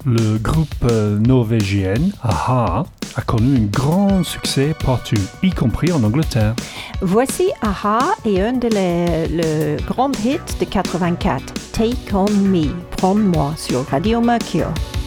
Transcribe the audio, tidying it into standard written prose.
Le groupe norvégien a-ha a connu un grand succès partout, y compris en Angleterre. Voici a-ha et un le grand hit de 84, Take On Me, Prends-moi sur Radio Mercure.